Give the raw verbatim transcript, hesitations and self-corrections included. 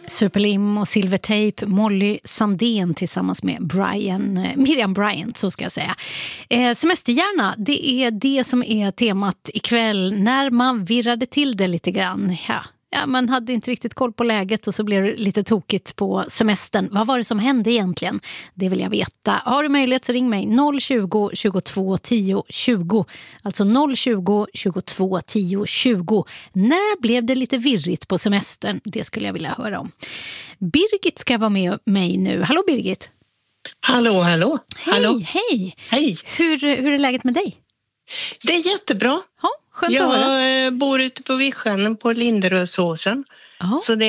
Superlim och Silvertape, Molly Sandén tillsammans med Brian, Miriam Bryant, så ska jag säga. Eh, semesterhjärna, det är det som är temat ikväll när man virrade till det lite grann. Ja. Ja, man hade inte riktigt koll på läget och så blev det lite tokigt på semestern. Vad var det som hände egentligen? Det vill jag veta. Har du möjlighet så ring mig noll tjugo, tjugotvå, tio, tjugo. Alltså noll tjugo, tjugotvå, tio, tjugo. När blev det lite virrigt på semestern? Det skulle jag vilja höra om. Birgit ska vara med mig nu. Hallå Birgit. Hallå, hallå. Hej, hallå. hej. Hej. Hur, hur är läget med dig? Det är jättebra. Ja, skönt att höra. Jag bor ute på Vischan på Linderödsåsen. Ja. Så det